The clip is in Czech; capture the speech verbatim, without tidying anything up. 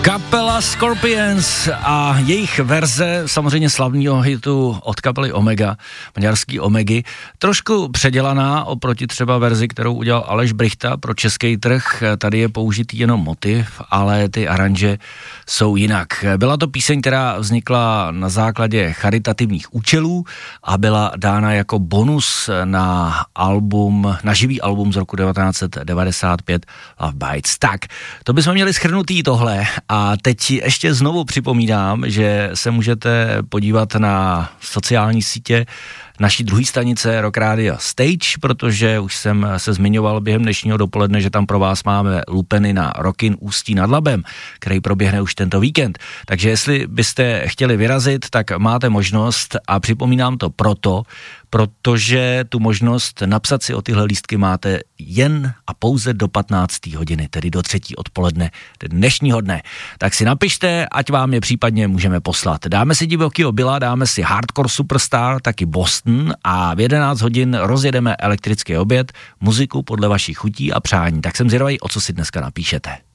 Kapela Scorpions a jejich verze samozřejmě slavného hitu od kapely Omega, maďarský Omegy, trošku předělaná oproti třeba verzi, kterou udělal Aleš Brychta pro český trh. Tady je použitý jenom motiv, ale ty aranže jsou jinak. Byla to píseň, která vznikla na základě charitativních účelů a byla dána jako bonus na album, na živý album z roku devatenáct set devadesát pět Love Bites. Tak, to bychom měli shrnutý tohle. A teď ještě znovu připomínám, že se můžete podívat na sociální sítě naší druhé stanice Rock Radio Stage, protože už jsem se zmiňoval během dnešního dopoledne, že tam pro vás máme lupeny na Rockin Ústí nad Labem, který proběhne už tento víkend. Takže jestli byste chtěli vyrazit, tak máte možnost a připomínám to proto, protože tu možnost napsat si o tyhle lístky máte jen a pouze do patnácté hodiny, tedy do třetí odpoledne dnešního dne. Tak si napište, ať vám je případně můžeme poslat. Dáme si Divokýho Billa, dáme si Hardcore Superstar, taky Boston a v jedenáct hodin rozjedeme elektrický oběd, muziku podle vašich chutí a přání. Tak jsem zvědavý, o co si dneska napíšete.